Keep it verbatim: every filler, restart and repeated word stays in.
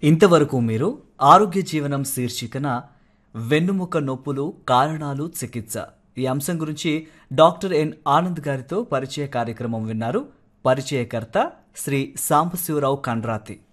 ఇంతవరకు మీరు ఆరోగ్య జీవనం శీర్షికన వెన్నుముక నొప్పులు కారణాలు చికిత్స ఈ అంశం గురించి డాక్టర్ ఎన్ ఆనంద్ గారితో పరిచయ కార్యక్రమం విన్నారు. పరిచయకర్త శ్రీ సాంబశివరావు కండ్రాతి.